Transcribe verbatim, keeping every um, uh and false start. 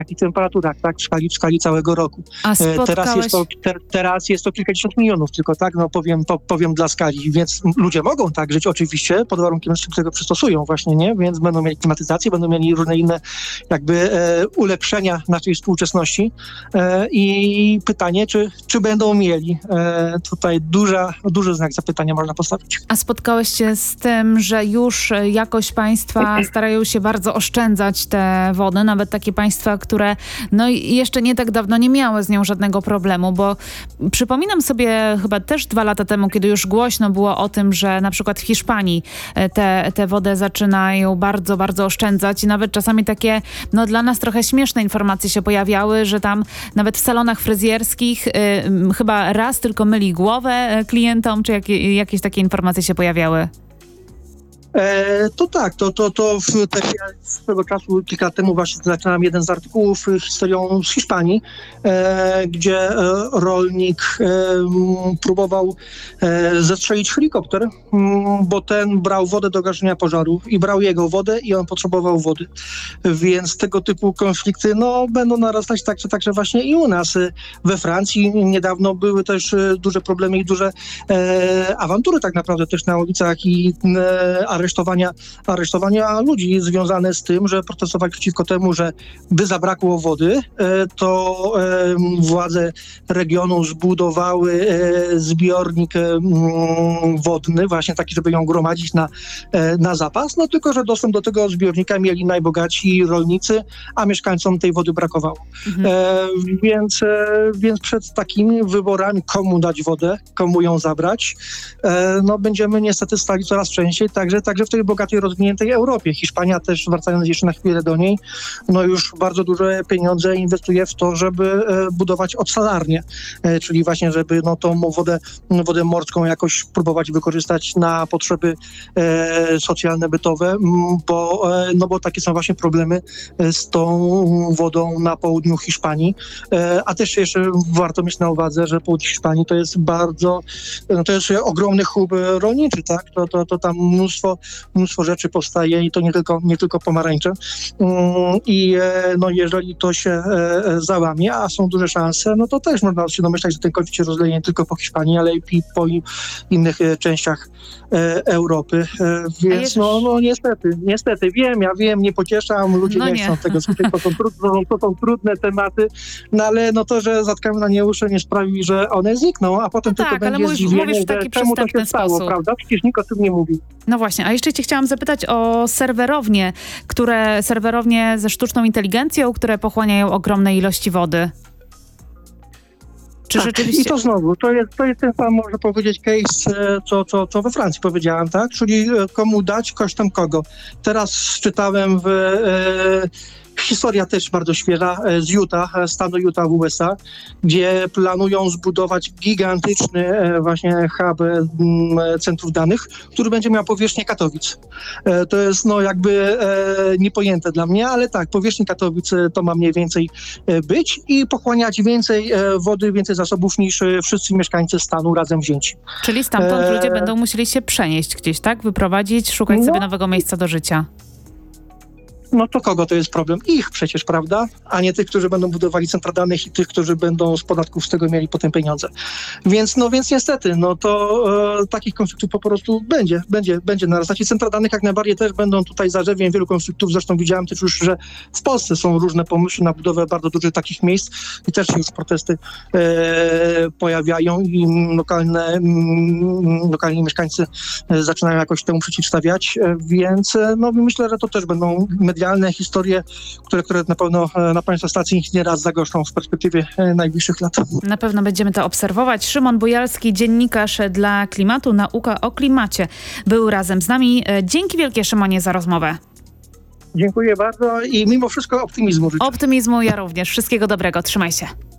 i temperaturach, tak, w skali, w skali całego roku. A spotkałeś... Teraz jest to, te, teraz jest to kilkadziesiąt milionów tylko, tak, no powiem, po, powiem dla skali, więc ludzie mogą tak żyć oczywiście, pod warunkiem, że się do tego przystosują właśnie, nie, więc będą mieli klimatyzację, będą mieli różne inne jakby e, ulepszenia naszej współczesności e, i pytanie, czy, czy będą mieli. E, tutaj duża, duży znak zapytania można postawić. A spotkałeś się z tym, że już jakoś państwa starają się bardzo oszczędzać tę wodę, nawet takie państwa, które no jeszcze nie tak dawno nie miały z nią żadnego problemu, bo przypominam sobie chyba też dwa lata temu, kiedy już głośno było o tym, że na przykład w Hiszpanii tę te wodę zaczynają bardzo, bardzo oszczędzać i nawet czasami takie, no dla nas trochę śmieszne informacje się pojawiały, że tam nawet w salonach fryzjerskich y, chyba raz tylko myli głowę klientom, czy jakie, jakieś takie informacje się pojawiały? E, to tak, to, to, to w, te, ja swego czasu, kilka lat temu właśnie zaczynałem jeden z artykułów historią z Hiszpanii, e, gdzie e, rolnik e, m, próbował e, zestrzelić helikopter, m, bo ten brał wodę do gaszenia pożaru i brał jego wodę i on potrzebował wody. Więc tego typu konflikty no, będą narastać także, także właśnie i u nas. We Francji niedawno były też duże problemy i duże e, awantury tak naprawdę też na ulicach i e, aresztowania, aresztowania ludzi związane z tym, że protestowali przeciwko temu, że by zabrakło wody, to władze regionu zbudowały zbiornik wodny, właśnie taki, żeby ją gromadzić na, na zapas, no tylko, że dostęp do tego zbiornika mieli najbogatsi rolnicy, a mieszkańcom tej wody brakowało. Mhm. E, więc, e, więc przed takimi wyborami, komu dać wodę, komu ją zabrać, e, no będziemy niestety stali coraz częściej, także także w tej bogatej, rozwiniętej Europie. Hiszpania też, wracając jeszcze na chwilę do niej, no już bardzo duże pieniądze inwestuje w to, żeby e, budować odsalarnie, e, czyli właśnie, żeby no tą wodę, wodę morską jakoś próbować wykorzystać na potrzeby e, socjalne, bytowe, bo, e, no bo takie są właśnie problemy z tą wodą na południu Hiszpanii, e, a też jeszcze warto mieć na uwadze, że południe Hiszpanii to jest bardzo, no to jest ogromny hub rolniczy, tak? To, to, to tam mnóstwo mnóstwo rzeczy powstaje i to nie tylko, nie tylko pomarańcze. I no, jeżeli to się załamie, a są duże szanse, no to też można się domyślać, że ten konflikt się rozleje nie tylko po Hiszpanii, ale i po innych częściach Europy. Więc no, no niestety, niestety, wiem, ja wiem, nie pocieszam, ludzie no nie, nie chcą tego słyszeć, to są, trudne, to są trudne tematy, no ale no to, że zatkamy na nie uszy, nie sprawi, że one znikną, a potem no tylko tak, będzie zdziwienie, że czemu to się stało, sposób. Prawda? Przecież nikt o tym nie mówi. No właśnie, a jeszcze cię chciałam zapytać o serwerownie, które serwerownie ze sztuczną inteligencją, które pochłaniają ogromne ilości wody. Czy tak, rzeczywiście... i to znowu, to jest, to jest ten sam, można powiedzieć, case, co, co, co we Francji powiedziałem, tak? Czyli komu dać, kosztem kogo. Teraz czytałem w... E, Historia też bardzo świeża z Utah, stanu Utah w U S A, gdzie planują zbudować gigantyczny właśnie hub centrów danych, który będzie miał powierzchnię Katowic. To jest no jakby niepojęte dla mnie, ale tak, powierzchnia Katowic to ma mniej więcej być i pochłaniać więcej wody, więcej zasobów niż wszyscy mieszkańcy stanu razem wzięci. Czyli stamtąd e... ludzie będą musieli się przenieść gdzieś, tak? Wyprowadzić, szukać no. sobie nowego miejsca do życia. No to kogo to jest problem? Ich przecież, prawda? A nie tych, którzy będą budowali centra danych i tych, którzy będą z podatków z tego mieli potem pieniądze. Więc no więc niestety, no to e, takich konfliktów po prostu będzie, będzie, będzie narastać. I centra danych jak najbardziej też będą tutaj zarzewiem wielu konfliktów. Zresztą widziałem też już, że w Polsce są różne pomysły na budowę bardzo dużych takich miejsc i też się już protesty e, pojawiają i lokalne, m, lokalni mieszkańcy e, zaczynają jakoś temu przeciwstawiać, e, więc e, no myślę, że to też będą medialne historie, które, które na pewno na Państwa stacji nieraz zagoszczą w perspektywie najbliższych lat. Na pewno będziemy to obserwować. Szymon Bujalski, dziennikarz dla Klimatu, Nauka o klimacie, był razem z nami. Dzięki wielkie, Szymonie, za rozmowę. Dziękuję bardzo i mimo wszystko optymizmu życzę. Optymizmu ja również. Wszystkiego dobrego. Trzymaj się.